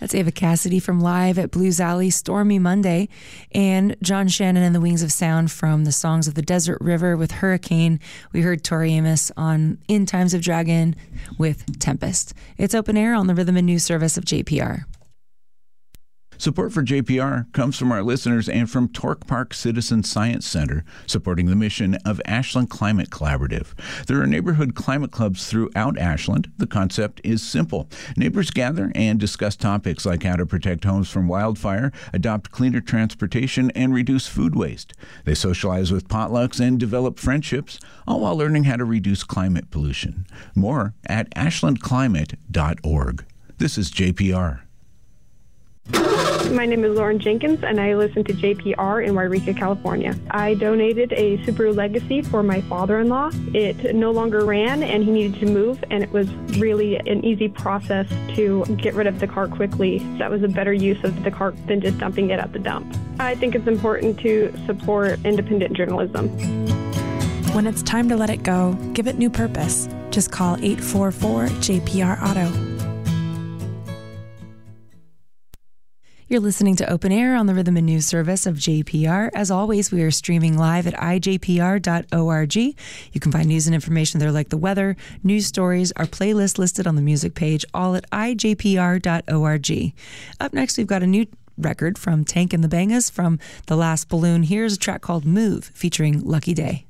That's Ava Cassidy from Live at Blues Alley, Stormy Monday, and John Shannon and the Wings of Sound from the Songs of the Desert River with Hurricane. We heard Tori Amos on In Times of Dragon with Tempest. It's Open Air on the Rhythm and News Service of JPR. Support for JPR comes from our listeners and from Torque Park Citizen Science Center, supporting the mission of Ashland Climate Collaborative. There are neighborhood climate clubs throughout Ashland. The concept is simple. Neighbors gather and discuss topics like how to protect homes from wildfire, adopt cleaner transportation, and reduce food waste. They socialize with potlucks and develop friendships, all while learning how to reduce climate pollution. More at ashlandclimate.org. This is JPR. My name is Lauren Jenkins, and I listen to JPR in Wairika, California. I donated a Subaru Legacy for my father-in-law. It no longer ran, and he needed to move, and it was really an easy process to get rid of the car quickly. That was a better use of the car than just dumping it at the dump. I think it's important to support independent journalism. When it's time to let it go, give it new purpose. Just call 844-JPR-AUTO. You're listening to Open Air on the Rhythm and News Service of JPR. As always, we are streaming live at ijpr.org. You can find news and information there like the weather, news stories, our playlist listed on the music page, all at ijpr.org. Up next, we've got a new record from Tank and the Bangas from The Last Balloon. Here's a track called Move featuring Lucky Day.